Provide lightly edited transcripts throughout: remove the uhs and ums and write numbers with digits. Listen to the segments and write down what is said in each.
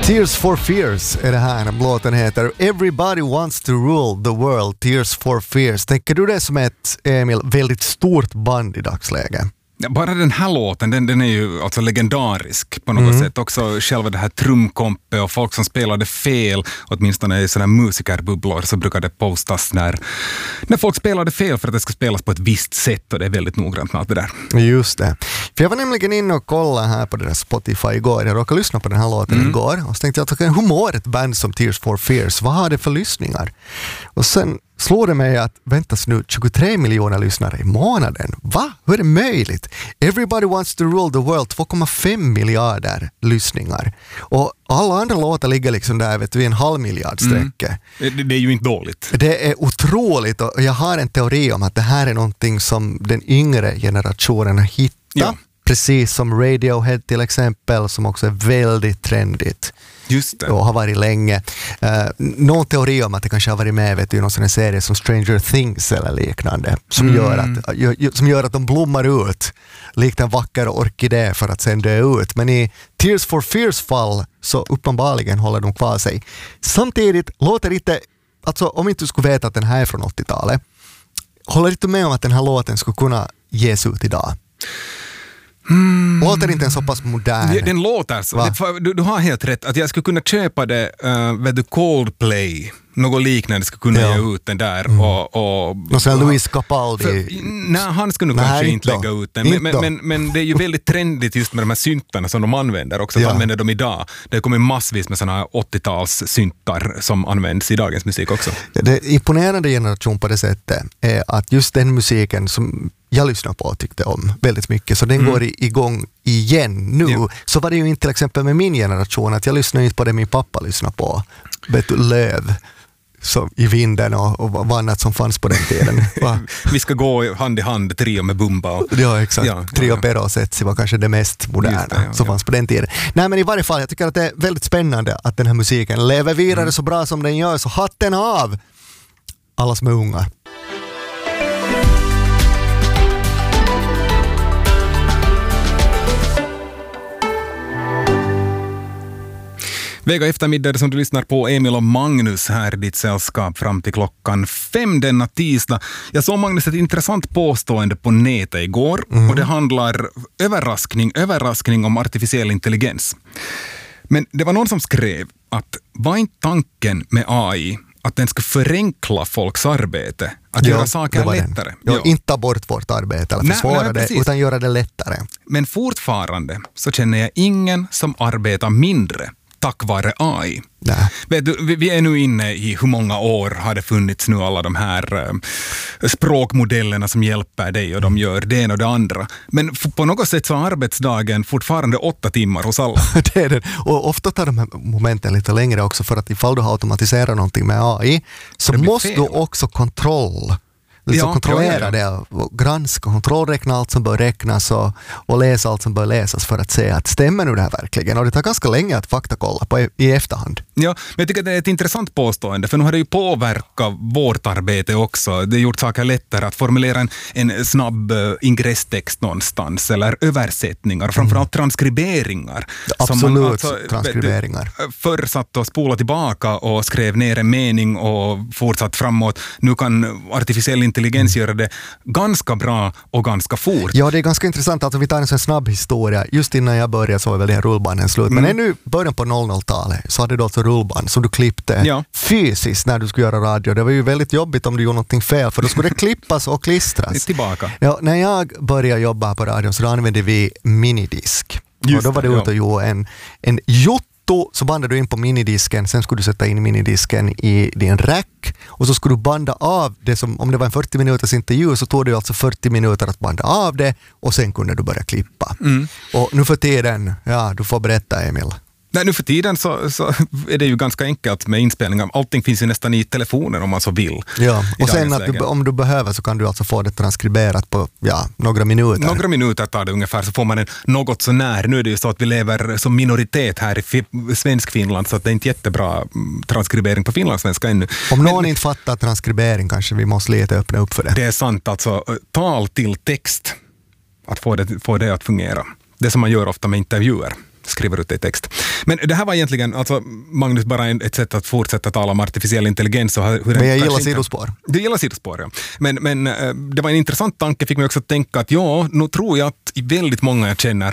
Tears for Fears är det här. Låten heter Everybody Wants to Rule the World, Tears for Fears. Tänker du det som ett, Emil, väldigt stort band i dagsläget? Ja, bara den här låten, den är ju alltså legendarisk på något sätt. Också själva det här trumkompe och folk som spelade fel, åtminstone i sådana musikerbubblor så brukar det postas när folk spelade fel för att det ska spelas på ett visst sätt och det är väldigt noggrant med allt det där. Just det. För jag var nämligen inne och kollade här på det där Spotify igår. Jag råkade lyssna på den här låten igår och så tänkte jag att hur mår ett band som Tears for Fears? Vad har det för lyssningar? Och sen slår det mig att, väntas nu, 23 miljoner lyssnare i månaden. Va? Hur är det möjligt? Everybody Wants to Rule the World, 2,5 miljarder lyssningar. Och alla andra låtar ligger liksom där, vet du, i en halv miljard sträcke. Det är ju inte dåligt. Det är otroligt och jag har en teori om att det här är någonting som den yngre generationen har hittat. Ja. Precis som Radiohead till exempel, som också är väldigt trendigt. Just det. Och har varit länge. Någon teori om att det kanske har varit med, vet du, i någon sån här serie som Stranger Things eller liknande som gör att de blommar ut likt en vacker orkidé för att sen dö ut. Men i Tears for Fears fall så uppenbarligen håller de kvar sig. Samtidigt låter inte, alltså om inte du skulle veta att den här är från 80-talet, håller inte med om att den här låten skulle kunna ges ut idag. Låter inte en så pass modern. Den låter så. Du har helt rätt att jag skulle kunna köpa det Coldplay, något liknande skulle kunna ge ut den där och så Luis Capaldi. Nej, han skulle nog kanske inte lägga ut den. Men det är ju väldigt trendigt just med de här syntarna som de använder också. Ja. Använder de idag. Det kommer massvis med sådana 80-tals syntar som används i dagens musik också. Ja, det imponerande generation på det sättet är att just den musiken som jag lyssnar på och tyckte om väldigt mycket, så den går igång igen nu. Ja. Så var det ju inte till exempel med min generation att jag lyssnar inte på det min pappa lyssnar på. Vet du, Löv så i vinden och vad annat som fanns på den tiden. Vi ska gå hand i hand, Trio med Bumba. Ja, exakt. Trio Pero och Setsi var kanske det mest moderna som fanns på den tiden. Nej, men i varje fall, jag tycker att det är väldigt spännande att den här musiken lever vidare så bra som den gör, så hatten av alla som är unga. Vega eftermiddag som du lyssnar på, Emil och Magnus här i ditt sällskap fram till klockan 5 denna tisdag. Jag såg Magnus ett intressant påstående på nätet igår och det handlar överraskning om artificiell intelligens. Men det var någon som skrev att var inte tanken med AI att den ska förenkla folks arbete, att göra saker lättare. Inte ta bort vort arbete eller försvåra det, utan göra det lättare. Men fortfarande så känner jag ingen som arbetar mindre tack vare AI. Vet du, vi är nu inne i hur många år har det funnits nu alla de här språkmodellerna som hjälper dig och de gör det ena och det andra. Men på något sätt så är arbetsdagen fortfarande 8 timmar hos alla. Det är det. Och ofta tar de här momenten lite längre också, för att ifall du har automatiserat någonting med AI så måste du också kontrollera det och granska, kontrollräkna allt som bör räknas och läsa allt som bör läsas för att se att stämmer nu det här verkligen. Och det tar ganska länge att faktakolla på i efterhand. Ja, men jag tycker att det är ett intressant påstående, för nu har det ju påverkat vårt arbete också. Det har gjort saker lättare att formulera en snabb ingresstext någonstans eller översättningar, framförallt transkriberingar. Absolut, transkriberingar. Förr satt och spolade tillbaka och skrev ner en mening och fortsatt framåt. Nu kan artificiell intelligens göra det ganska bra och ganska fort. Ja, det är ganska intressant. Alltså, vi tar en sån snabb historia. Just innan jag började så var väl det här rullbanden slut. Men ännu början på 00-talet så hade du alltså rullband som du klippte fysiskt när du skulle göra radio. Det var ju väldigt jobbigt om du gjorde någonting fel, för då skulle det klippas och klistras. Tillbaka. Ja, när jag började jobba på radio så då använde vi minidisk. Och då var det ute och gjorde en så bandade du in på minidisken, sen skulle du sätta in minidisken i din rack och så skulle du banda av det som, om det var en 40 minuters intervju så tog det alltså 40 minuter att banda av det och sen kunde du börja klippa. Och nu för tiden, du får berätta, Emil. Nej, nu för tiden så är det ju ganska enkelt med inspelningar. Allting finns ju nästan i telefonen om man så vill. Ja, och sen att om du behöver så kan du alltså få det transkriberat på några minuter. Några minuter tar det ungefär, så får man en något så när. Nu är det ju så att vi lever som minoritet här i svensk Finland, så att det är inte jättebra transkribering på finlandssvenska ännu. Om någon inte fattar transkribering kanske vi måste lite öppna upp för det. Det är sant, alltså tal till text, att få det att fungera. Det som man gör ofta med intervjuer. skriver ut det i text. Men det här var egentligen, alltså Magnus, bara ett sätt att fortsätta tala om artificiell intelligens. Och hur men jag gillar sidospår. Du gillar sidospår, ja. Men det var en intressant tanke, fick mig också att tänka att nu tror jag att väldigt många jag känner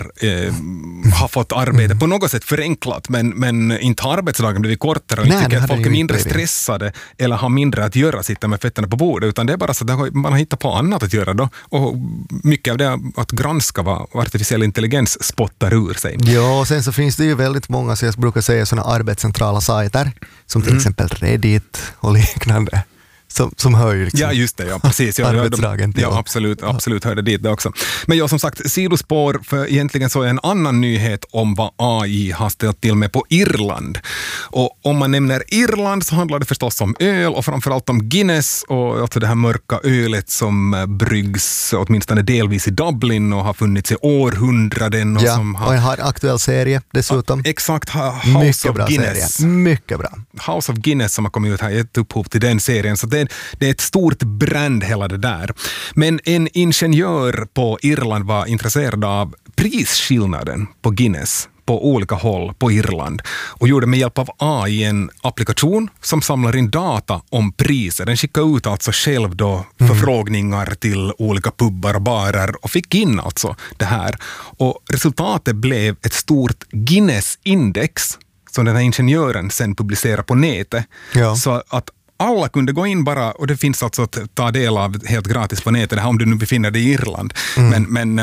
har fått arbete på något sätt förenklat, men inte har arbetsdagen blivit kortare och inte tycker att folk är mindre stressade eller har mindre att göra, sitta med fötterna på bordet, utan det är bara så att man har hittat på annat att göra då. Och mycket av det att granska vad artificiell intelligens spottar ur sig. Ja, och sen så finns det ju väldigt många, så jag brukar säga sådana arbetscentrala sajter, som till exempel Reddit och liknande. Som hör ju liksom. Ja, just det, ja, precis. Ja, absolut hörde dit det också. Men jag som sagt, sidospår, för egentligen så är en annan nyhet om vad AI har ställt till med på Irland. Och om man nämner Irland så handlar det förstås om öl och framförallt om Guinness och alltså det här mörka ölet som bryggs åtminstone delvis i Dublin och har funnits i århundraden. Och som har, och en aktuell serie dessutom. Exakt, House of Guinness. Serie. Mycket bra. House of Guinness som har kommit ut här, gett upphov till den serien, så det är ett stort brand hela det där. Men en ingenjör på Irland var intresserad av prisskillnaden på Guinness på olika håll på Irland och gjorde med hjälp av AI en applikation som samlar in data om priser. Den skickade ut alltså själv då förfrågningar till olika pubbar och barer och fick in alltså det här. Och resultatet blev ett stort Guinness-index som den här ingenjören sen publicerar på nätet. Ja. Så att alla kunde gå in bara, och det finns alltså att ta del av helt gratis på nätet, det här om du nu befinner dig i Irland. Men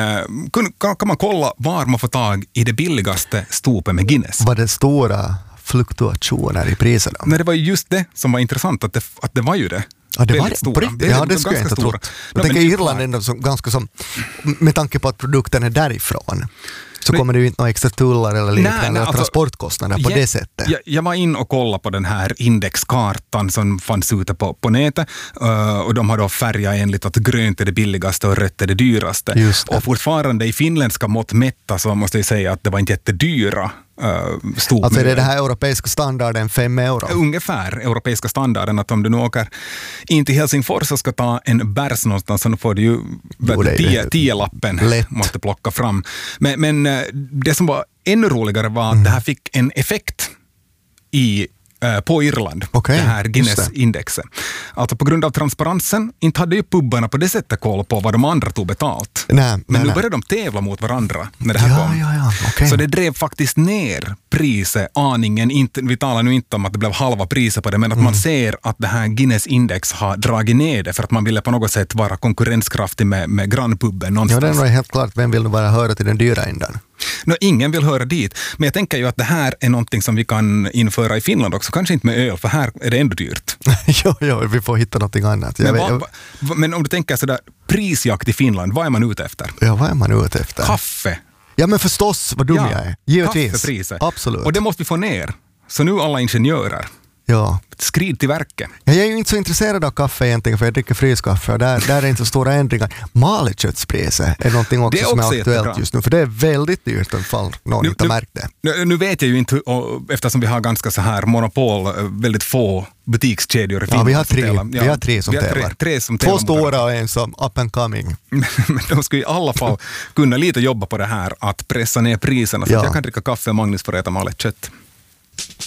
kan man kolla var man får tag i det billigaste stopet med Guinness. Var det stora fluktuationer i priserna? Nej, det var just det som var intressant, att det var ju det. Ja, det var det stora. Det skulle jag inte tro. Jag tänker Irland är ändå ganska som, med tanke på att produkten är därifrån, så kommer det ju inte några extra tullar eller liknande alltså, transportkostnader på det sättet. Jag var in och kollade på den här indexkartan som fanns ute på nätet och de har då färgat enligt att grönt är det billigaste och rött är det dyraste. Och fortfarande i finländska mått mätta så måste jag säga att det var inte jättedyra stop. Alltså är det här europeiska standarden 5 euro? Ungefär europeiska standarden, att om du nu åker in till Helsingfors och ska ta en bärs någonstans så får du ju 10-lappen måste plocka fram. Men det som var ännu roligare var att det här fick en effekt på Irland, det här Guinness-indexet. Alltså på grund av transparensen, inte hade ju pubbarna på det sättet koll på vad de andra tog betalt. Men nu började de tävla mot varandra när det här kom. Okay. Så det drev faktiskt ner priset aningen. Vi talar nu inte om att det blev halva priset på det, men att man ser att det här Guinness-index har dragit ner det för att man ville på något sätt vara konkurrenskraftig med grannpubben någonstans. Ja, det är helt klart. Vem vill nu bara höra till den dyra ändan? Ingen vill höra dit. Men jag tänker ju att det här är någonting som vi kan införa i Finland också. Kanske inte med öl, för här är det ändå dyrt. ja, vi får hitta någonting annat. Men om du tänker sådär, prisjakt i Finland, vad är man ute efter? Ja, vad är man ute efter? Kaffe. Ja, men förstås, vad dum jag är. Givetvis. Kaffepriset. Absolut. Och det måste vi få ner. Så nu alla ingenjörer. Ja. Skrid till verket. Jag är ju inte så intresserad av kaffe egentligen, för jag dricker friskaffe och där är inte så stora ändringar. Maleköttspriset är någonting också som är aktuellt jättebra just nu, för det är väldigt dyrt ifall någon inte har märkt det. Nu vet jag ju inte, eftersom vi har ganska så här monopol, väldigt få butikskedjor i Finland. Ja, vi har tre som tävlar. Tre som 2 stora och en som up and coming. Men de ska i alla fall kunna lite jobba på det här, att pressa ner priserna så att jag kan dricka kaffe och Magnus får äta malet kött.